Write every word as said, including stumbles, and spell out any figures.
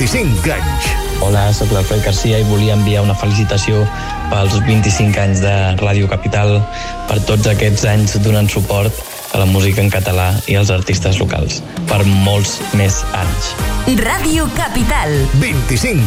vint-i-cinc anys. Hola, soc l'Alfred Garcia i volia enviar una felicitació pels vint-i-cinc anys de Ràdio Capital, per tots aquests anys donant suport a la música en català i als artistes locals, per molts més anys. Ràdio Capital. vint-i-cinc